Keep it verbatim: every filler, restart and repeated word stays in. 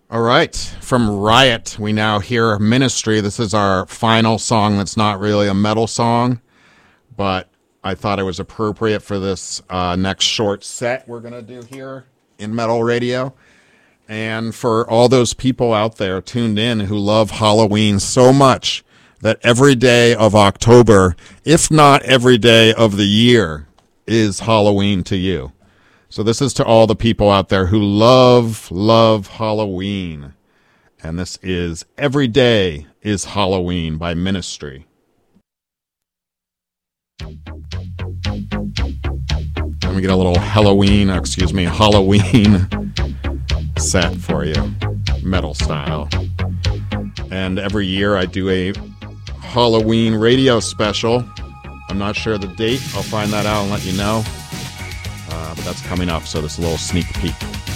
All right, from Riot, we now hear Ministry. This is our final song that's not really a metal song, but I thought it was appropriate for this uh, next short set we're going to do here in Metal Radio. And for all those people out there tuned in who love Halloween so much that every day of October, if not every day of the year, is Halloween to you. So this is to all the people out there who love, love Halloween. And this is Every Day is Halloween by Ministry. Let me get a little Halloween, excuse me, Halloween set for you, metal style. And every year I do a Halloween radio special. I'm not sure the date. I'll find that out and let you know. Uh, but that's coming up, so this is a little sneak peek.